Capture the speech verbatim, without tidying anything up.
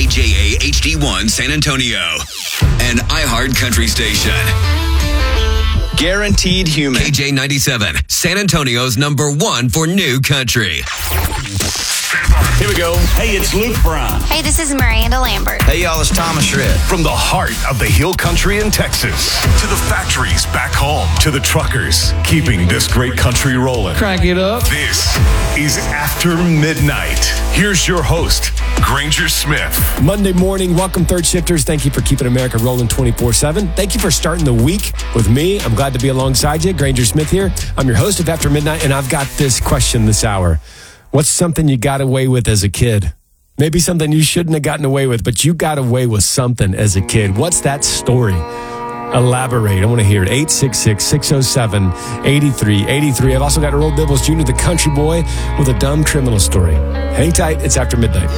K J A H D one San Antonio, an iHeart Country station. Guaranteed human. K J ninety-seven, San Antonio's number one for new country. Here we go. Hey, it's Luke Brown. Hey, this is Miranda Lambert. Hey, y'all, it's Thomas Shred. From the heart of the Hill Country in Texas to the factories back home to the truckers keeping this great country rolling. Crank it up. This is After Midnight. Here's your host, Granger Smith. Monday morning. Welcome, third shifters. Thank you for keeping America rolling twenty-four seven. Thank you for starting the week with me. I'm glad to be alongside you. Granger Smith here. I'm your host of After Midnight, and I've got this question this hour. What's something you got away with as a kid? Maybe something you shouldn't have gotten away with, but you got away with something as a kid. What's that story? Elaborate. I want to hear it. eight six six, six oh seven, eight three eight three. I've also got Earl Bibbles Junior, the country boy, with a dumb criminal story. Hang tight. It's After Midnight.